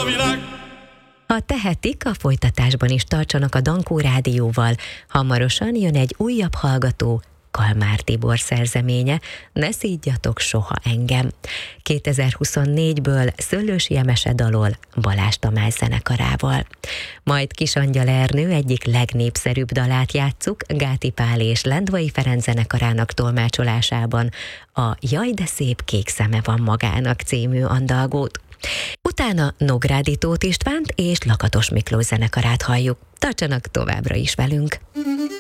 Ha tehetik, a folytatásban is tartsanak a Dankó Rádióval. Hamarosan jön egy újabb hallgató, Kalmár Tibor szerzeménye, Ne szídjatok soha engem. 2024-ből Szöllősi Emese dalol Balázs Tamás zenekarával. Majd Kisangyal Ernő egyik legnépszerűbb dalát játsszuk Gáti Pál és Lendvai Ferenc zenekarának tolmácsolásában, a Jaj de szép kék szeme van magának című andalgót. Utána Nógrádi Tóth Istvánt és Lakatos Miklós zenekarát halljuk. Tartsanak továbbra is velünk!